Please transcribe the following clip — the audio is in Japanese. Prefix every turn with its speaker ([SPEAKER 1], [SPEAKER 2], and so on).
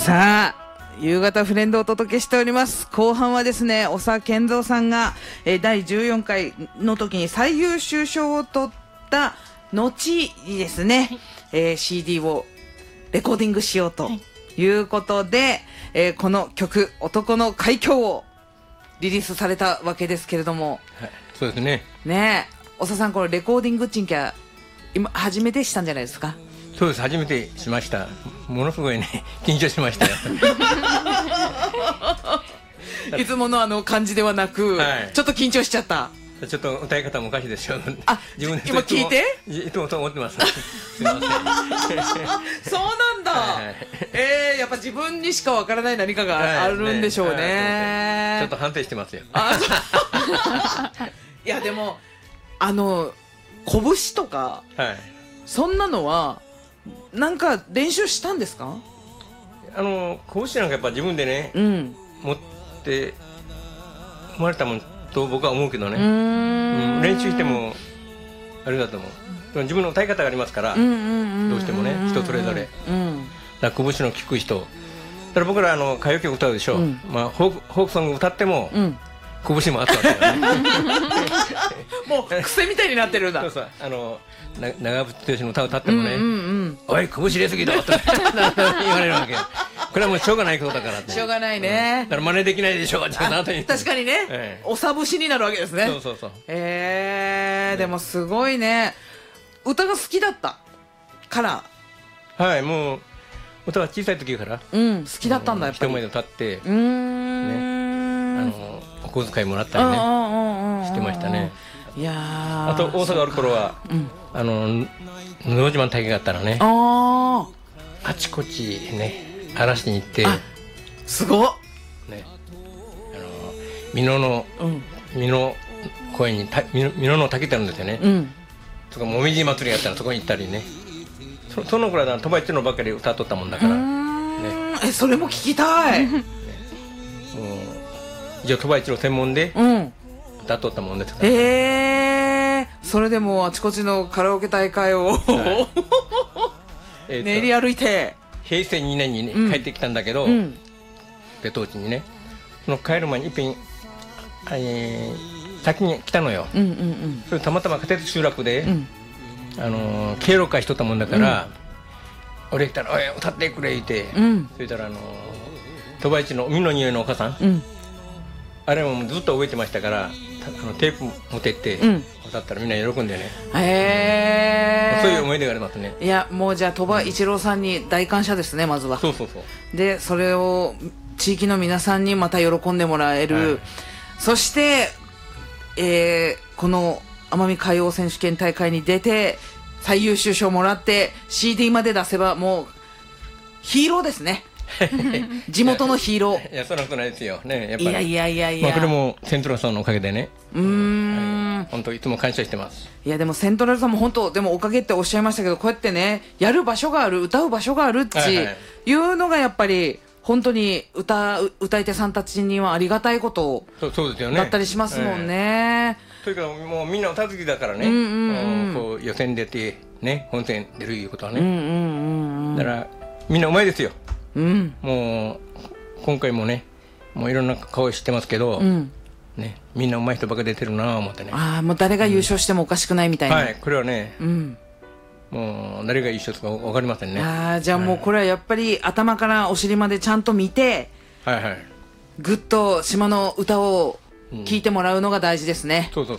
[SPEAKER 1] さあ夕方フレンドをお届けしております。後半はですね、長健三さんが、第14回の時に最優秀賞を取った後にですね、CD をレコーディングしようということで、この曲男の海峡をリリースされたわけですけれども、
[SPEAKER 2] はい、そうですね。
[SPEAKER 1] ねえ、長さん、このレコーディングちんきゃ今初めてしたんじゃないですか？
[SPEAKER 2] そうです、初めてしました。ものすごいね緊張しましたよ
[SPEAKER 1] いつものあの感じではなく、はい、ちょっと緊張しちゃった。
[SPEAKER 2] ちょっと歌い方もおかしいですよ。
[SPEAKER 1] あ、自分で今聞いて
[SPEAKER 2] いつもそう思ってます。すいません
[SPEAKER 1] そうなんだ、はい、やっぱ自分にしかわからない何かがあるんでしょうね、
[SPEAKER 2] はいね、ちょっと反省してますよ。
[SPEAKER 1] いやでも拳とか、はい、そんなのはなんか練習したんですか？
[SPEAKER 2] 拳なんかやっぱ自分でね、うん、持って生まれたもんと僕は思うけどね、練習してもあれだと思う。自分の歌い方がありますから、どうしてもね人それぞれ、だから拳の効く人だから僕ら歌謡曲歌うでしょ、フォークソング歌っても、拳もあったわけだよね
[SPEAKER 1] もう癖みたいになってるんだ。
[SPEAKER 2] そうそう、長渕剛の歌を歌ってもね、おい拳入れすぎだと言われるわけ。これはもうしょうがないことだからって。
[SPEAKER 1] しょうがないね、
[SPEAKER 2] だから真似できないでしょうって
[SPEAKER 1] 確かにね、おさ節になるわけですね。
[SPEAKER 2] そうそうそう。
[SPEAKER 1] でもすごいね、歌が好きだったから。
[SPEAKER 2] はい、もう歌は小さい時から、好
[SPEAKER 1] きだったんだ。やっぱり
[SPEAKER 2] 人前で歌ってね、お小遣いもらったりねしてましたね。いやあと大阪ある頃はのど自慢大会があったらね、あちこちね荒らしに行って、
[SPEAKER 1] すごっ
[SPEAKER 2] ね、美濃公園に美濃の滝ってあるんですよね、そこもみじ祭りがあったらそこに行ったりね、そのくらい鳥羽一郎ばっかり歌っとったもんだからね。
[SPEAKER 1] それも聞きたい。
[SPEAKER 2] 一応鳥羽一郎専門で歌っとったもんですから、
[SPEAKER 1] それでもあちこちのカラオケ大会を練り歩いて
[SPEAKER 2] 平成2年にね帰ってきたんだけど、瀬戸内にね、その帰る前にいっぺん先に来たのよ。それたまたま仮設集落で敬老会しとったもんだから、俺来たら「おい歌ってくれ」言って、そしたら鳥羽一の海の匂いのお母さん、あれもずっと覚えてましたから、テープ持ってって歌ったらみんな喜んでね、そういう思い出がありますね。
[SPEAKER 1] いやもうじゃあ鳥羽一郎さんに大感謝ですね、まずは。
[SPEAKER 2] そうそうそう。
[SPEAKER 1] でそれを地域の皆さんにまた喜んでもらえる、そして、この奄美歌謡選手権大会に出て最優秀賞もらって CD まで出せばもうヒーローですね地元のヒーロー。
[SPEAKER 2] いやそんなことないですよね、やっぱり。
[SPEAKER 1] いや、
[SPEAKER 2] これもセントラルさんのおかげでね、本当いつも感謝してます。
[SPEAKER 1] いやでもセントラルさんも本当でもおかげっておっしゃいましたけど、こうやってねやる場所がある、歌う場所があるっていうのがやっぱり本当に歌い手さんたちにはありがたいことだったりしますもんね。
[SPEAKER 2] というかもうみんな歌好きだからね、こう予選出てね本戦出るいうことはね、だからみんなうまいですよ。もう今回もねもういろんな顔知ってますけど、ね、みんなうまい人ばっかり出てるなぁ思ってね。
[SPEAKER 1] もう誰が優勝してもおかしくないみたいな、
[SPEAKER 2] これはね、もう誰が優勝とか分かりませんね。
[SPEAKER 1] じゃあもうこれはやっぱり頭からお尻までちゃんと見て、ぐっと島の歌を聴いてもらうのが大事ですね。
[SPEAKER 2] そう